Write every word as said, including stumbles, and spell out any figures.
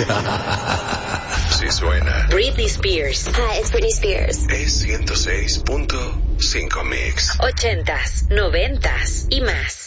Sí suena. Britney Spears. Hi, it's Britney Spears. Es ciento seis punto cinco Mix. Ochentas, noventas y más.